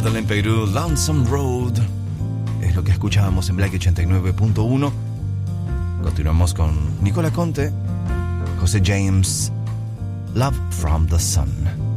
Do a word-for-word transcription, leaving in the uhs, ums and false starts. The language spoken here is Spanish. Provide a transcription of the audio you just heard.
Madeleine Peyrou, Lonesome Road. Es lo que escuchábamos en Black ochenta y nueve punto uno. Continuamos con Nicola Conte, José James, Love from the Sun.